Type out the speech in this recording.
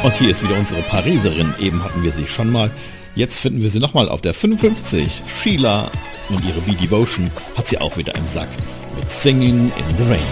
Und hier ist wieder unsere Pariserin. Eben hatten wir sie schon mal. Jetzt finden wir sie nochmal auf der 55. Sheila und ihre Be Devotion hat sie auch wieder im Sack mit Singing in the Rain.